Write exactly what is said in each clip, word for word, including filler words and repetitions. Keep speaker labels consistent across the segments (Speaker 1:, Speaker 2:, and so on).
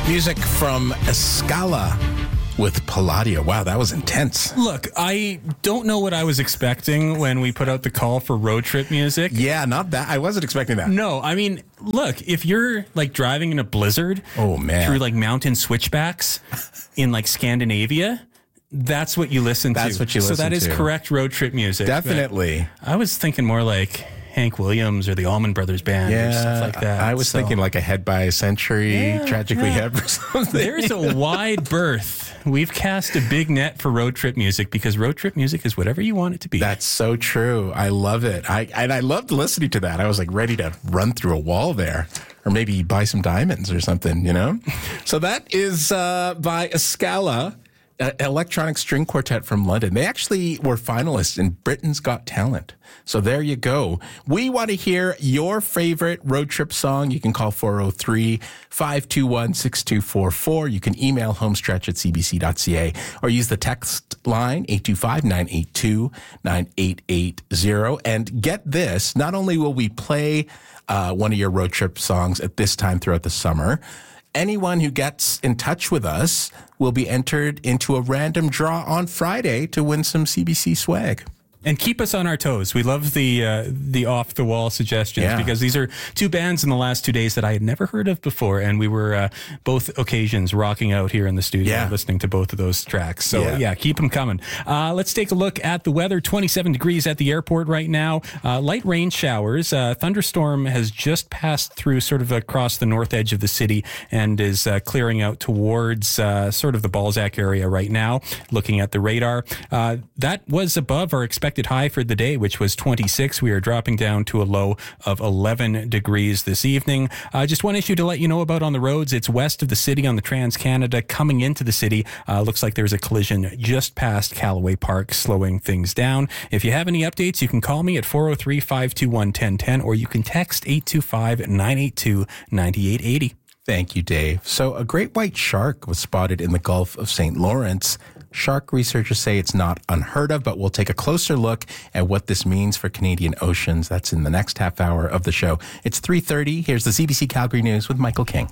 Speaker 1: Music from Escala with Palladio. Wow, that was intense.
Speaker 2: Look, I don't know what I was expecting when we put out the call for road trip music.
Speaker 1: Yeah, not that. I wasn't expecting that.
Speaker 2: No, I mean, look, if you're like driving in a blizzard
Speaker 1: oh, man.
Speaker 2: through like mountain switchbacks in like Scandinavia, that's what you listen
Speaker 1: that's
Speaker 2: to.
Speaker 1: That's what you listen to.
Speaker 2: So that is
Speaker 1: to.
Speaker 2: correct road trip music.
Speaker 1: Definitely.
Speaker 2: I was thinking more like Hank Williams or the Allman Brothers Band
Speaker 1: yeah,
Speaker 2: or stuff like that.
Speaker 1: I was so. thinking like a Head by a Century,
Speaker 2: yeah,
Speaker 1: Tragically
Speaker 2: yeah.
Speaker 1: Hip or something.
Speaker 2: There's a wide berth. We've cast a big net for road trip music because road trip music is whatever you want it to be.
Speaker 1: That's so true. I love it. I and I loved listening to that. I was like ready to run through a wall there. Or maybe buy some diamonds or something, you know? So that is uh, by Escala, an electronic string quartet from London. They actually were finalists in Britain's Got Talent. So there you go. We want to hear your favorite road trip song. You can call four oh three, five two one, six two four four. You can email homestretch at c b c dot c a or use the text line eight two five, nine eight two, nine eight eight zero. And get this, not only will we play uh, one of your road trip songs at this time throughout the summer, anyone who gets in touch with us will be entered into a random draw on Friday to win some C B C swag.
Speaker 2: And keep us on our toes. We love the uh, the off-the-wall suggestions yeah. because these are two bands in the last two days that I had never heard of before, and we were uh, both occasions rocking out here in the studio
Speaker 1: yeah.
Speaker 2: listening to both of those tracks. So, yeah, yeah keep them coming. Uh, let's take a look at the weather. twenty-seven degrees at the airport right now. Uh, light rain showers. Uh, thunderstorm has just passed through sort of across the north edge of the city and is uh, clearing out towards uh, sort of the Balzac area right now, looking at the radar. Uh, that was above our expected high for the day, which was twenty-six. We are dropping down to a low of eleven degrees this evening. Uh, just one issue to let you know about on the roads. It's west of the city on the Trans-Canada coming into the city. Uh, looks like there's a collision just past Callaway Park, slowing things down. If you have any updates, you can call me at four oh three, five two one, one oh one oh or you can text eight two five, nine eight two, nine eight eight oh.
Speaker 1: Thank you, Dave. So a great white shark was spotted in the Gulf of Saint Lawrence. Shark researchers say it's not unheard of, but we'll take a closer look at what this means for Canadian oceans. That's in the next half hour of the show. It's three thirty. Here's the C B C Calgary News with Michael King.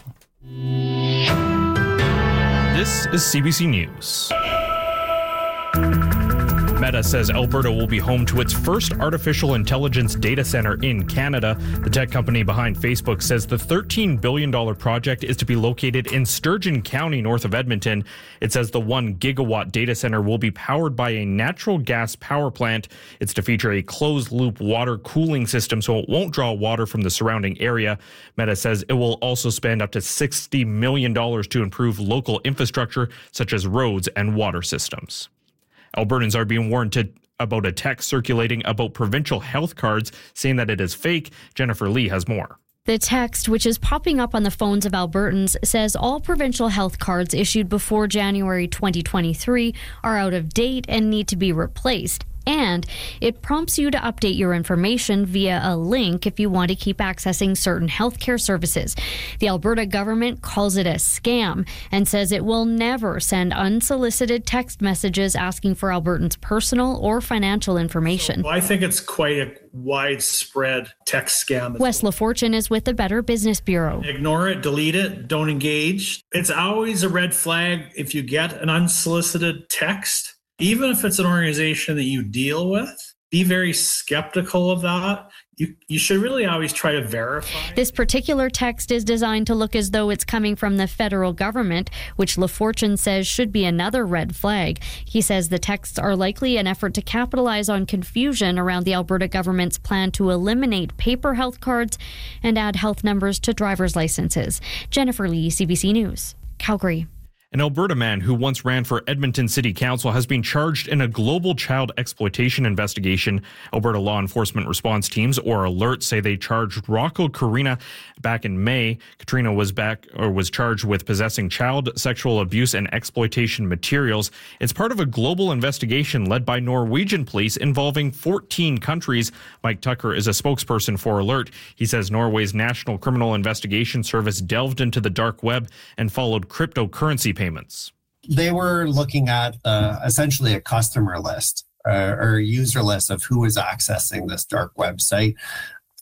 Speaker 3: This is C B C News. Meta says Alberta will be home to its first artificial intelligence data center in Canada. The tech company behind Facebook says the thirteen billion dollars project is to be located in Sturgeon County, north of Edmonton. It says the one gigawatt data center will be powered by a natural gas power plant. It's to feature a closed-loop water cooling system, so it won't draw water from the surrounding area. Meta says it will also spend up to sixty million dollars to improve local infrastructure, such as roads and water systems. Albertans are being warned to, about a text circulating about provincial health cards, saying that it is fake. Jennifer Lee has more.
Speaker 4: The text, which is popping up on the phones of Albertans, says all provincial health cards issued before January twenty twenty-three are out of date and need to be replaced. And it prompts you to update your information via a link if you want to keep accessing certain healthcare services. The Alberta government calls it a scam and says it will never send unsolicited text messages asking for Albertans' personal or financial information.
Speaker 5: So I think it's quite a widespread text scam.
Speaker 4: Wes LaFortune is with the Better Business Bureau.
Speaker 5: Ignore it, delete it, don't engage. It's always a red flag if you get an unsolicited text. Even if it's an organization that you deal with, be very skeptical of that. You you should really always try to verify.
Speaker 4: This particular text is designed to look as though it's coming from the federal government, which LaFortune says should be another red flag. He says the texts are likely an effort to capitalize on confusion around the Alberta government's plan to eliminate paper health cards and add health numbers to driver's licenses. Jennifer Lee, C B C News, Calgary.
Speaker 3: An Alberta man who once ran for Edmonton City Council has been charged in a global child exploitation investigation. Alberta law enforcement response teams, or ALERT, say they charged Rocco Karina back in May. Katrina was back or was charged with possessing child sexual abuse and exploitation materials. It's part of a global investigation led by Norwegian police involving fourteen countries. Mike Tucker is a spokesperson for ALERT. He says Norway's National Criminal Investigation Service delved into the dark web and followed cryptocurrency payments.
Speaker 6: They were looking at uh, essentially a customer list uh, or user list of who was accessing this dark website.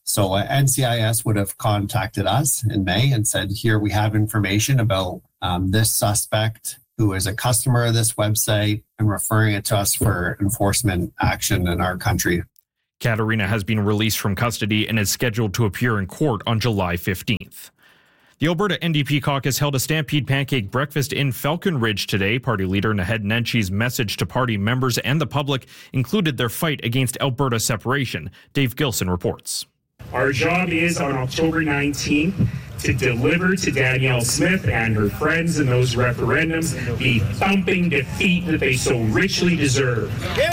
Speaker 6: So uh, N C I S would have contacted us in May and said, here we have information about um, this suspect who is a customer of this website and referring it to us for enforcement action in our country.
Speaker 3: Katerina has been released from custody and is scheduled to appear in court on July fifteenth. The Alberta N D P caucus held a Stampede Pancake breakfast in Falcon Ridge today. Party leader Naheed Nenshi's message to party members and the public included their fight against Alberta separation. Dave Gilson reports.
Speaker 7: Our job is on October nineteenth to deliver to Danielle Smith and her friends in those referendums the thumping defeat that they so richly deserve.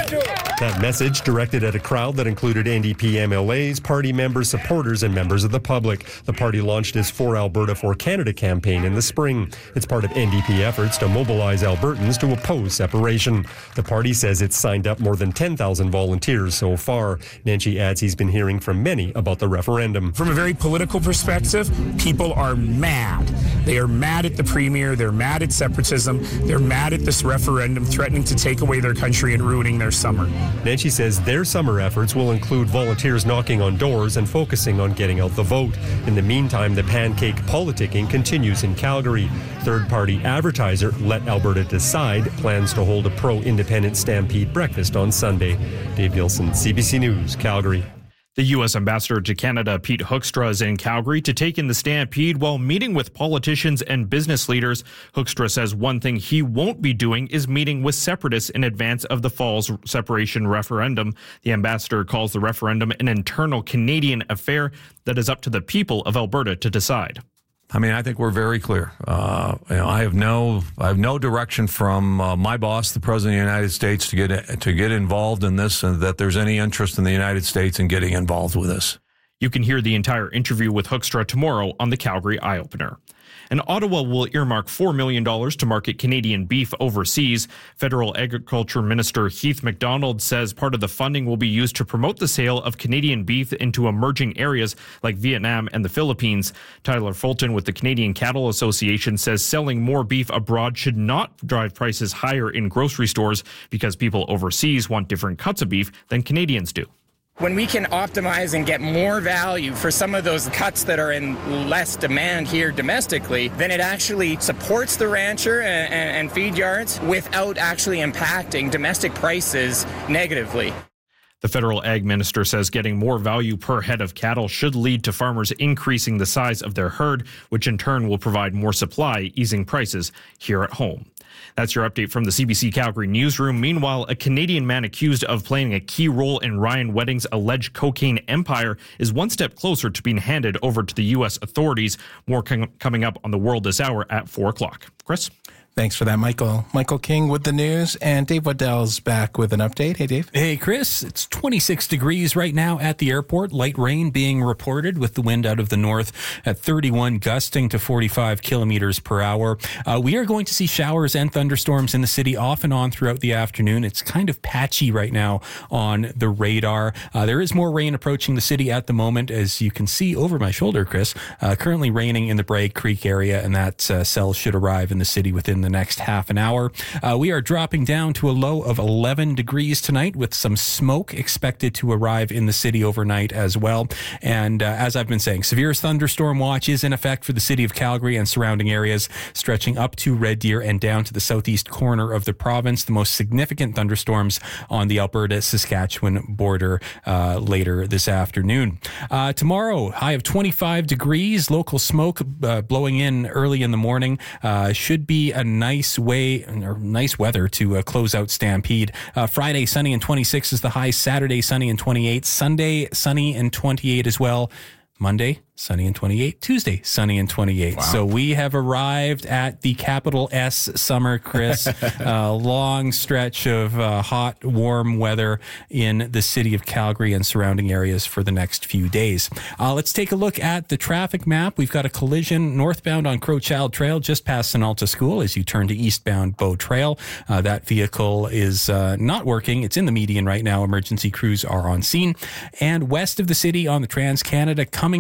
Speaker 8: That message directed at a crowd that included N D P M L As, party members, supporters, and members of the public. The party launched its For Alberta, For Canada campaign in the spring. It's part of N D P efforts to mobilize Albertans to oppose separation. The party says it's signed up more than ten thousand volunteers so far. Nenshi adds he's been hearing from many about the referendum.
Speaker 9: From a very political perspective, people are mad. They are mad at the premier. They're mad at separatism. They're mad at this referendum threatening to take away their country and ruining their summer.
Speaker 8: Nenshi says their summer efforts will include volunteers knocking on doors and focusing on getting out the vote. In the meantime, the pancake politicking continues in Calgary. Third-party advertiser Let Alberta Decide plans to hold a pro-independent Stampede breakfast on Sunday. Dave Gilson, C B C News, Calgary.
Speaker 3: The U S ambassador to Canada, Pete Hoekstra, is in Calgary to take in the Stampede while meeting with politicians and business leaders. Hoekstra says one thing he won't be doing is meeting with separatists in advance of the fall's separation referendum. The ambassador calls the referendum an internal Canadian affair that is up to the people of Alberta to decide.
Speaker 10: I mean, I think we're very clear. Uh, you know, I have no, I have no direction from uh, my boss, the President of the United States, to get to get involved in this, and that there's any interest in the United States in getting involved with this.
Speaker 3: You can hear the entire interview with Hoekstra tomorrow on the Calgary Eye Opener. And Ottawa will earmark four million dollars to market Canadian beef overseas. Federal Agriculture Minister Heath MacDonald says part of the funding will be used to promote the sale of Canadian beef into emerging areas like Vietnam and the Philippines. Tyler Fulton with the Canadian Cattle Association says selling more beef abroad should not drive prices higher in grocery stores because people overseas want different cuts of beef than Canadians do.
Speaker 11: When we can optimize and get more value for some of those cuts that are in less demand here domestically, then it actually supports the rancher and, and, and feed yards without actually impacting domestic prices negatively.
Speaker 3: The federal ag minister says getting more value per head of cattle should lead to farmers increasing the size of their herd, which in turn will provide more supply, easing prices here at home. That's your update from the C B C Calgary newsroom. Meanwhile, a Canadian man accused of playing a key role in Ryan Wedding's alleged cocaine empire is one step closer to being handed over to the U S authorities. More com- coming up on The World this hour at four o'clock. Chris?
Speaker 1: Thanks for that, Michael. Michael King with the news, and Dave Waddell's back with an update. Hey, Dave.
Speaker 2: Hey, Chris. It's twenty-six degrees right now at the airport. Light rain being reported with the wind out of the north at thirty-one, gusting to forty-five kilometers per hour. Uh, we are going to see showers and thunderstorms in the city off and on throughout the afternoon. It's kind of patchy right now on the radar. Uh, there is more rain approaching the city at the moment, as you can see over my shoulder, Chris. Uh, currently raining in the Bragg Creek area, and that uh, cell should arrive in the city within the next half an hour. Uh, we are dropping down to a low of eleven degrees tonight, with some smoke expected to arrive in the city overnight as well. And uh, as I've been saying, severe thunderstorm watch is in effect for the city of Calgary and surrounding areas, stretching up to Red Deer and down to the southeast corner of the province. The most significant thunderstorms on the Alberta-Saskatchewan border uh, later this afternoon. Uh, tomorrow, high of twenty-five degrees, local smoke uh, blowing in early in the morning. Uh, should be a nice way or nice weather to uh, close out Stampede. Uh, Friday, sunny and twenty-six is the high. Saturday, sunny and twenty-eight. Sunday, sunny and twenty-eight as well. Monday, sunny and twenty-eight. Tuesday, sunny and twenty-eight. Wow. So we have arrived at the capital S summer, Chris. A long stretch of uh, hot, warm weather in the city of Calgary and surrounding areas for the next few days. Uh, let's take a look at the traffic map. We've got a collision northbound on Crowchild Trail just past Sonalta School as you turn to eastbound Bow Trail. Uh, that vehicle is uh, not working. It's in the median right now. Emergency crews are on scene. And west of the city on the Trans-Canada, coming into the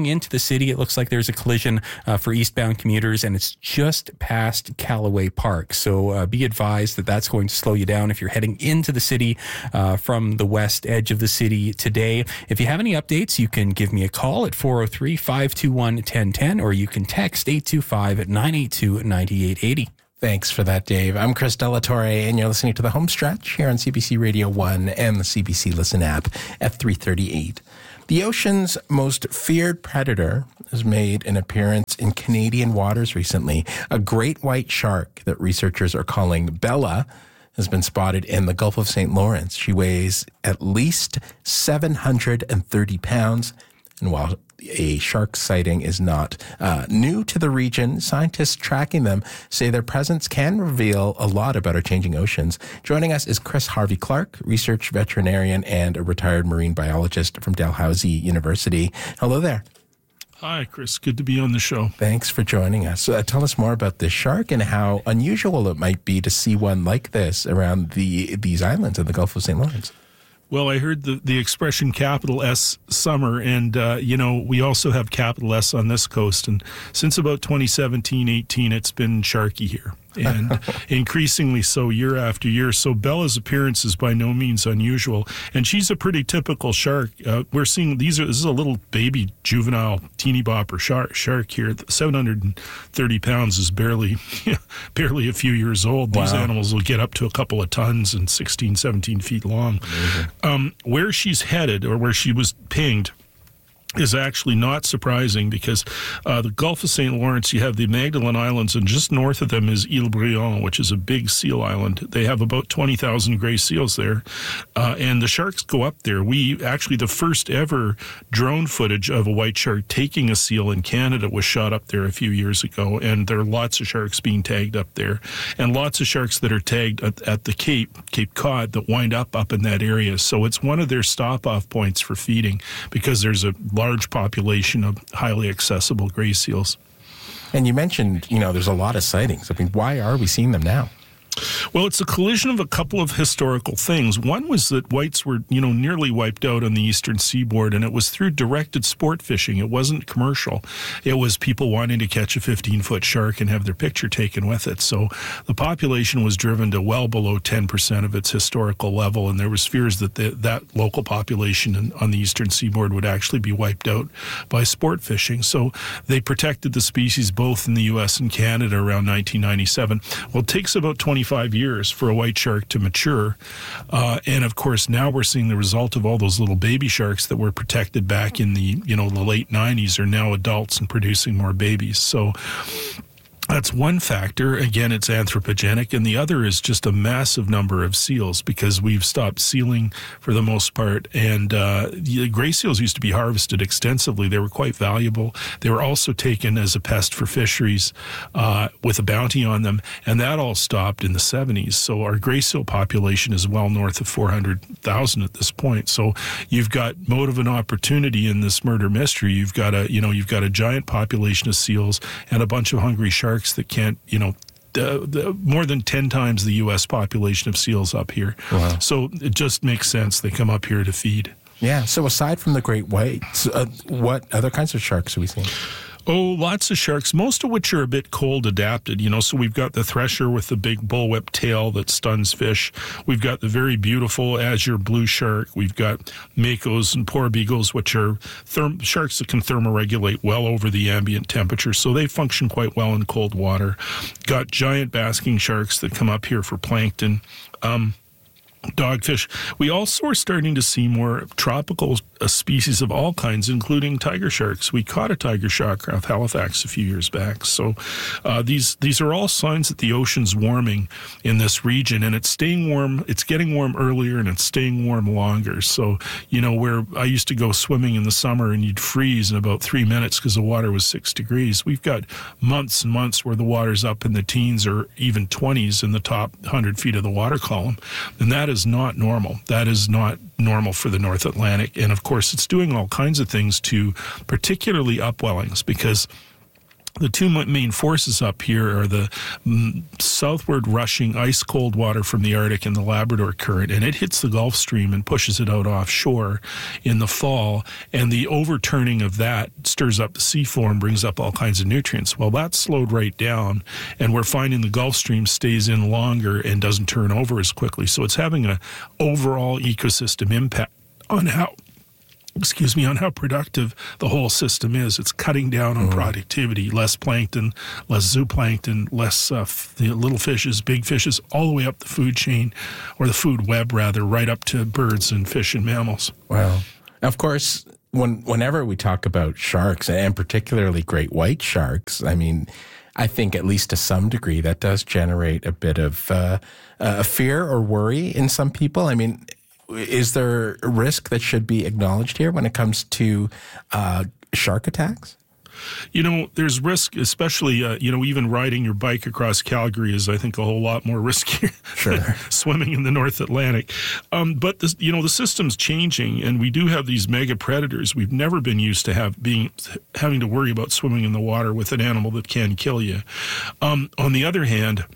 Speaker 2: city. It looks like there's a collision uh, for eastbound commuters, and it's just past Callaway Park. So uh, be advised that that's going to slow you down if you're heading into the city uh, from the west edge of the city today. If you have any updates, you can give me a call at four oh three, five two one, one oh one oh, or you can text eight two five, nine eight two, nine eight eight oh.
Speaker 1: Thanks for that, Dave. I'm Chris Delatorre, and you're listening to The Home Stretch here on C B C Radio one and the C B C Listen app at three thirty-eight. The ocean's most feared predator has made an appearance in Canadian waters recently. A great white shark that researchers are calling Bella has been spotted in the Gulf of Saint Lawrence. She weighs at least seven hundred thirty pounds, and while a shark sighting is not uh, new to the region, scientists tracking them say their presence can reveal a lot about our changing oceans. Joining us is Chris Harvey-Clark, research veterinarian and a retired marine biologist from Dalhousie University. Hello there.
Speaker 12: Hi, Chris. Good to be on the show.
Speaker 1: Thanks for joining us. Uh, tell us more about this shark and how unusual it might be to see one like this around the these islands in the Gulf of Saint Lawrence.
Speaker 12: Well, I heard the, the expression capital S summer, and, uh, you know, we also have capital S on this coast. And since about twenty seventeen eighteen, it's been sharky here, and increasingly so year after year. So Bella's appearance is by no means unusual, and she's a pretty typical shark. Uh, we're seeing these are this is a little baby juvenile teeny bopper shark, shark here. seven hundred thirty pounds is barely barely a few years old. Wow. These animals will get up to a couple of tons and sixteen, seventeen feet long. Um, where she's headed, or where she was pinged, is actually not surprising because uh, the Gulf of Saint Lawrence, you have the Magdalen Islands, and just north of them is Ile Briand, which is a big seal island. They have about twenty thousand gray seals there, uh, and the sharks go up there. We actually, the first ever drone footage of a white shark taking a seal in Canada was shot up there a few years ago, and there are lots of sharks being tagged up there, and lots of sharks that are tagged at, at the Cape, Cape Cod, that wind up up in that area. So it's one of their stop-off points for feeding because there's a large population of highly accessible gray seals.
Speaker 1: And you mentioned, you know, there's a lot of sightings. I mean, why are we seeing them now?
Speaker 12: Well, it's a collision of a couple of historical things. One was that whites were, you know, nearly wiped out on the eastern seaboard, and it was through directed sport fishing. It wasn't commercial. It was people wanting to catch a fifteen-foot shark and have their picture taken with it. So the population was driven to well below ten percent of its historical level, and there was fears that the, that local population in, on the eastern seaboard would actually be wiped out by sport fishing. So they protected the species both in the U S and Canada around nineteen ninety-seven. Well, it takes about twenty-five years for a white shark to mature. Uh, and of course, now we're seeing the result of all those little baby sharks that were protected back in the, you know, the late nineties are now adults and producing more babies. So that's one factor. Again, it's anthropogenic. And the other is just a massive number of seals because we've stopped sealing for the most part. And uh, the gray seals used to be harvested extensively. They were quite valuable. They were also taken as a pest for fisheries uh, with a bounty on them. And that all stopped in the seventies. So our gray seal population is well north of four hundred thousand at this point. So you've got motive and opportunity in this murder mystery. You've got a, you know, you've got a giant population of seals and a bunch of hungry sharks that can't, you know, uh, the, more than ten times the U S population of seals up here. Wow. So it just makes sense. They come up here to feed.
Speaker 1: Yeah. So aside from the great whites, uh, what other kinds of sharks are we seeing?
Speaker 12: Oh, lots of sharks, most of which are a bit cold adapted. You know, so we've got the thresher with the big bullwhip tail that stuns fish. We've got the very beautiful azure blue shark. We've got makos and porbeagles, which are therm- sharks that can thermoregulate well over the ambient temperature. So they function quite well in cold water. Got giant basking sharks that come up here for plankton. Um, Dogfish. We also are starting to see more tropical uh, species of all kinds, including tiger sharks. We caught a tiger shark off Halifax a few years back. So uh, these these are all signs that the ocean's warming in this region, and it's staying warm. It's getting warm earlier, and it's staying warm longer. So, you know, where I used to go swimming in the summer and you'd freeze in about three minutes because the water was six degrees. We've got months and months where the water's up in the teens or even twenties in the top one hundred feet of the water column, and that is is not normal. That is not normal for the North Atlantic. And of course, it's doing all kinds of things to particularly upwellings because The two main forces up here are the mm, southward rushing ice-cold water from the Arctic and the Labrador Current, and it hits the Gulf Stream and pushes it out offshore in the fall, and the overturning of that stirs up the seafloor and brings up all kinds of nutrients. Well, that's slowed right down, and we're finding the Gulf Stream stays in longer and doesn't turn over as quickly, so it's having an overall ecosystem impact on how excuse me, on how productive the whole system is. It's cutting down on mm. productivity, less plankton, less zooplankton, less uh, f- the little fishes, big fishes, all the way up the food chain, or the food web, rather, right up to birds and fish and mammals.
Speaker 1: Wow. Of course, when, whenever we talk about sharks, and particularly great white sharks, I mean, I think at least to some degree that does generate a bit of uh, uh, fear or worry in some people. I mean, is there a risk that should be acknowledged here when it comes to uh, shark attacks?
Speaker 12: You know, there's risk, especially, uh, you know, even riding your bike across Calgary is, I think, a whole lot more risky
Speaker 1: sure.
Speaker 12: than swimming in the North Atlantic. Um, but, this, you know, the system's changing, and we do have these mega predators. We've never been used to have being having to worry about swimming in the water with an animal that can kill you. Um, on the other hand,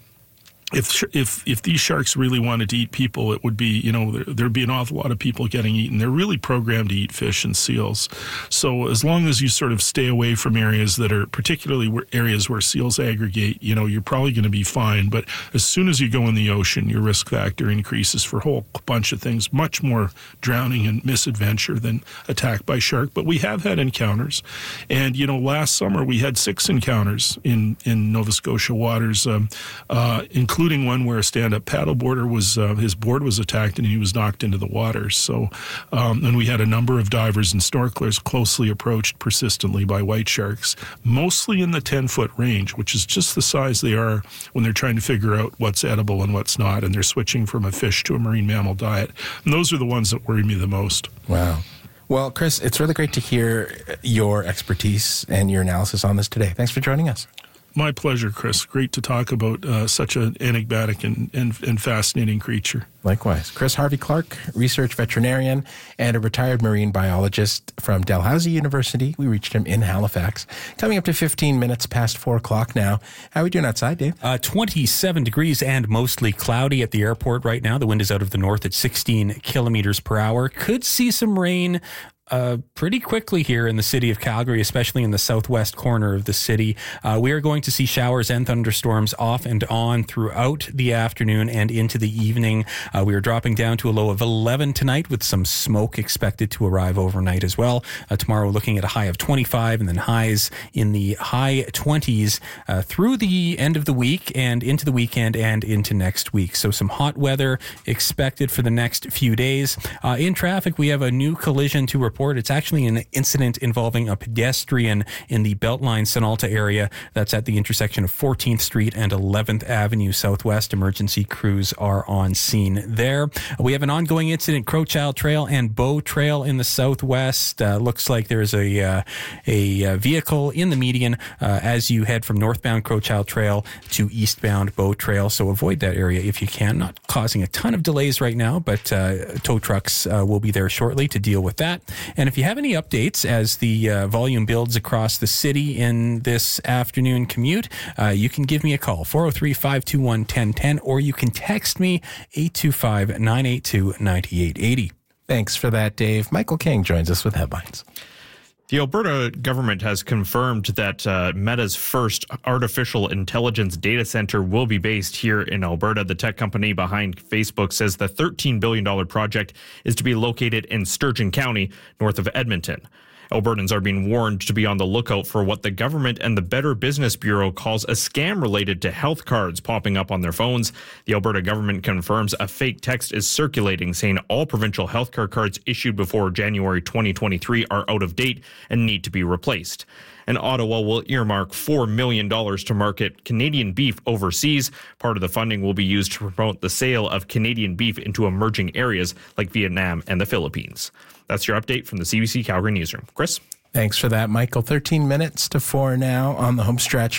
Speaker 12: If if if these sharks really wanted to eat people, it would be, you know, there, there'd be an awful lot of people getting eaten. They're really programmed to eat fish and seals. So as long as you sort of stay away from areas that are particularly where, areas where seals aggregate, you know, you're probably going to be fine. But as soon as you go in the ocean, your risk factor increases for a whole bunch of things, much more drowning and misadventure than attack by shark. But we have had encounters. And, you know, last summer we had six encounters in, in Nova Scotia waters, um, uh, including including one where a stand-up paddleboarder was, uh, his board was attacked and he was knocked into the water. So, um, and we had a number of divers and snorkelers closely approached persistently by white sharks, mostly in the ten-foot range, which is just the size they are when they're trying to figure out what's edible and what's not, and they're switching from a fish to a marine mammal diet. And those are the ones that worry me the most.
Speaker 1: Wow. Well, Chris, it's really great to hear your expertise and your analysis on this today. Thanks for joining us.
Speaker 12: My pleasure, Chris. Great to talk about uh, such an enigmatic and, and, and fascinating creature.
Speaker 1: Likewise. Chris Harvey-Clark, research veterinarian and a retired marine biologist from Dalhousie University. We reached him in Halifax. Coming up to fifteen minutes past four o'clock now. How are we doing outside, Dave?
Speaker 2: Uh, twenty-seven degrees and mostly cloudy at the airport right now. The wind is out of the north at sixteen kilometers per hour. Could see some rain Uh, pretty quickly here in the city of Calgary, especially in the southwest corner of the city. Uh, we are going to see showers and thunderstorms off and on throughout the afternoon and into the evening. Uh, we are dropping down to a low of eleven tonight with some smoke expected to arrive overnight as well. Uh, tomorrow looking at a high of twenty-five and then highs in the high twenties uh, through the end of the week and into the weekend and into next week. So some hot weather expected for the next few days. Uh, in traffic, we have a new collision to report. It's actually an incident involving a pedestrian in the Beltline Sunalta area. That's at the intersection of fourteenth Street and eleventh Avenue Southwest. Emergency crews are on scene there. We have an ongoing incident, Crowchild Trail and Bow Trail in the southwest. Uh, looks like there's a uh, a uh, vehicle in the median uh, as you head from northbound Crowchild Trail to eastbound Bow Trail. So avoid that area if you can. Not causing a ton of delays right now, but uh, tow trucks uh, will be there shortly to deal with that. And if you have any updates as the uh, volume builds across the city in this afternoon commute, uh, you can give me a call, four oh three, five two one, one oh one oh, or you can text me, eight two five, nine eight two, nine eight eight oh.
Speaker 1: Thanks for that, Dave. Michael King joins us with headlines.
Speaker 3: The Alberta government has confirmed that uh, Meta's first artificial intelligence data center will be based here in Alberta. The tech company behind Facebook says the thirteen billion dollars project is to be located in Sturgeon County, north of Edmonton. Albertans are being warned to be on the lookout for what the government and the Better Business Bureau calls a scam related to health cards popping up on their phones. The Alberta government confirms a fake text is circulating saying all provincial healthcare cards issued before January twenty twenty-three are out of date and need to be replaced. And Ottawa will earmark four million dollars to market Canadian beef overseas. Part of the funding will be used to promote the sale of Canadian beef into emerging areas like Vietnam and the Philippines. That's your update from the C B C Calgary Newsroom. Chris?
Speaker 1: Thanks for that, Michael. thirteen minutes to four now on the home stretch.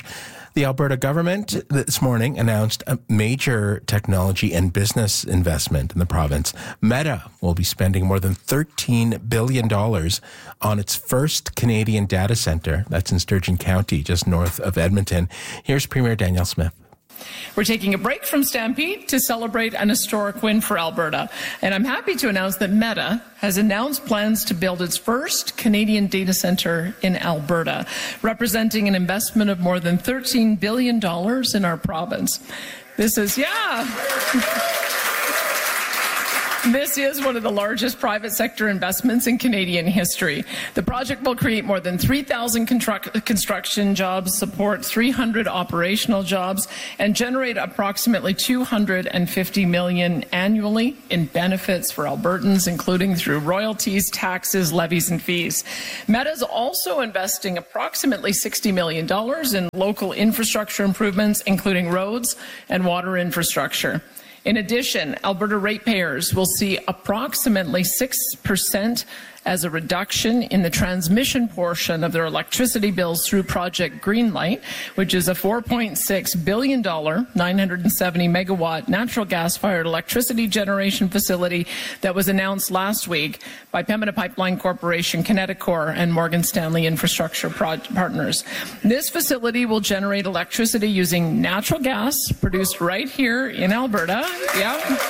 Speaker 1: The Alberta government this morning announced a major technology and business investment in the province. Meta will be spending more than thirteen billion dollars on its first Canadian data center. That's in Sturgeon County, just north of Edmonton. Here's Premier Danielle Smith.
Speaker 13: We're taking a break from Stampede to celebrate an historic win for Alberta. And I'm happy to announce that Meta has announced plans to build its first Canadian data center in Alberta, representing an investment of more than thirteen billion dollars in our province. This is, yeah. This is one of the largest private sector investments in Canadian history. The project will create more than three thousand construct- construction jobs, support three hundred operational jobs, and generate approximately two hundred fifty million dollars annually in benefits for Albertans, including through royalties, taxes, levies, and fees. Meta is also investing approximately sixty million dollars in local infrastructure improvements, including roads and water infrastructure. In addition, Alberta ratepayers will see approximately six percent as a reduction in the transmission portion of their electricity bills through Project Greenlight, which is a four point six billion dollars, nine hundred seventy megawatt natural gas-fired electricity generation facility that was announced last week by Pembina Pipeline Corporation, Kineticor, and Morgan Stanley Infrastructure Partners. This facility will generate electricity using natural gas produced right here in Alberta. Yep.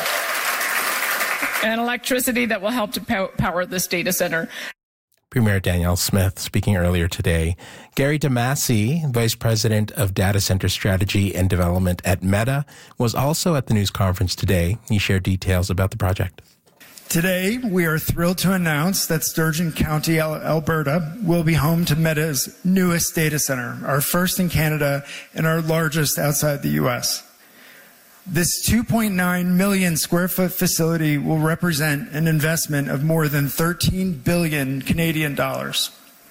Speaker 13: And electricity that will help to pow- power this data center.
Speaker 1: Premier Danielle Smith speaking earlier today. Gary DeMasi, Vice President of Data Center Strategy and Development at Meta, was also at the news conference today. He shared details about the project.
Speaker 14: Today, we are thrilled to announce that Sturgeon County, Alberta, will be home to Meta's newest data center, our first in Canada and our largest outside the U S This two point nine million square foot facility will represent an investment of more than thirteen billion Canadian dollars.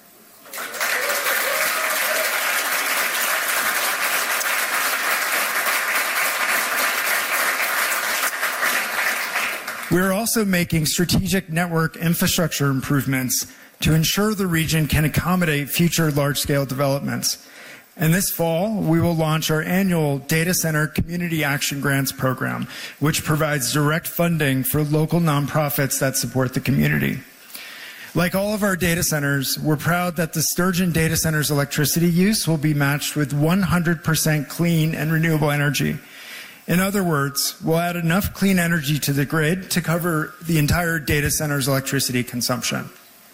Speaker 14: We are also making strategic network infrastructure improvements to ensure the region can accommodate future large-scale developments. And this fall, we will launch our annual Data Center Community Action Grants program, which provides direct funding for local nonprofits that support the community. Like all of our data centers, we're proud that the Sturgeon Data Center's electricity use will be matched with one hundred percent clean and renewable energy. In other words, we'll add enough clean energy to the grid to cover the entire data center's electricity consumption.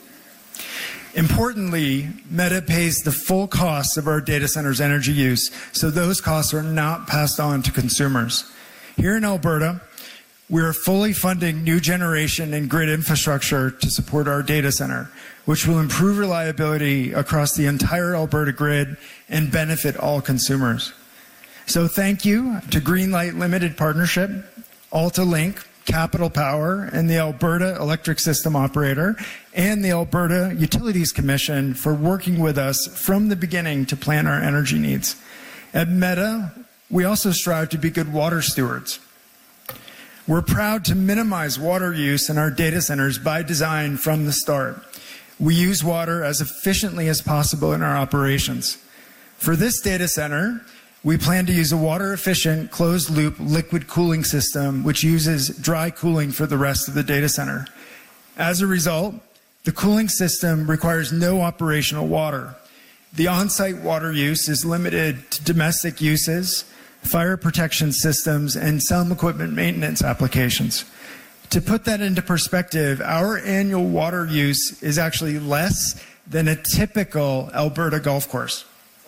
Speaker 14: Importantly, Meta pays the full costs of our data center's energy use, so those costs are not passed on to consumers. Here in Alberta, we are fully funding new generation and grid infrastructure to support our data center, which will improve reliability across the entire Alberta grid and benefit all consumers. So thank you to Greenlight Limited Partnership, AltaLink, Capital Power, and the Alberta Electric System Operator, and the Alberta Utilities Commission for working with us from the beginning to plan our energy needs. At Meta, we also strive to be good water stewards. We're proud to minimize water use in our data centers by design from the start. We use water as efficiently as possible in our operations. For this data center, we plan to use a water-efficient, closed-loop liquid cooling system, which uses dry cooling for the rest of the data center. As a result, the cooling system requires no operational water. The on-site water use is limited to domestic uses, fire protection systems, and some equipment maintenance applications. To put that into perspective, our annual water use is actually less than a typical Alberta golf course.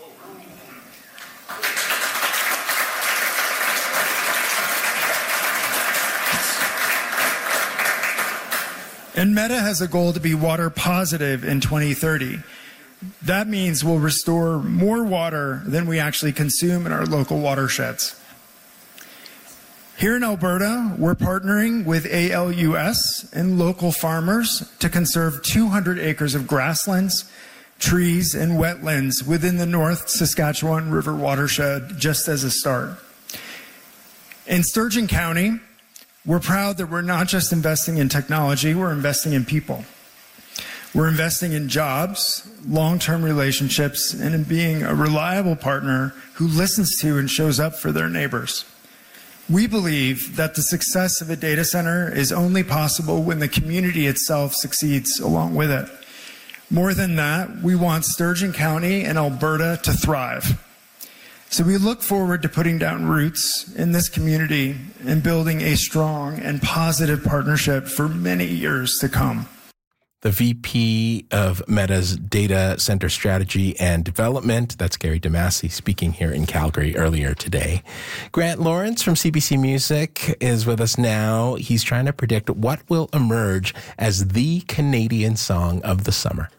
Speaker 14: And Meta has a goal to be water positive in twenty thirty. That means we'll restore more water than we actually consume in our local watersheds. Here in Alberta, we're partnering with A L U S and local farmers to conserve two hundred acres of grasslands, trees, and wetlands within the North Saskatchewan River watershed, just as a start. In Sturgeon County, we're proud that we're not just investing in technology, we're investing in people. We're investing in jobs, long-term relationships, and in being a reliable partner who listens to and shows up for their neighbors. We believe that the success of a data center is only possible when the community itself succeeds along with it. More than that, we want Sturgeon County and Alberta to thrive. So we look forward to putting down roots in this community and building a strong and positive partnership for many years to come.
Speaker 1: The V P of Meta's Data Center Strategy and Development, that's Gary DeMasi, speaking here in Calgary earlier today. Grant Lawrence from C B C Music is with us now. He's trying to predict what will emerge as the Canadian song of the summer.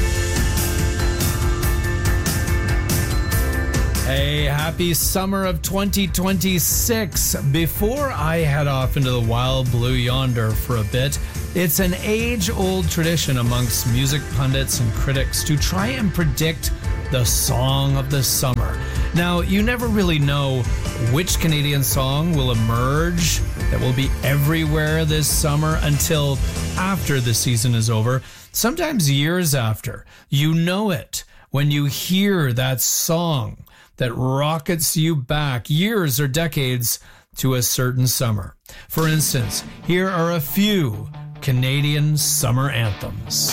Speaker 15: Hey, happy summer of twenty twenty-six. Before I head off into the wild blue yonder for a bit, it's an age-old tradition amongst music pundits and critics to try and predict the song of the summer. Now, you never really know which Canadian song will emerge that will be everywhere this summer until after the season is over, sometimes years after. You know it when you hear that song that rockets you back years or decades to a certain summer. For instance, here are a few Canadian summer anthems.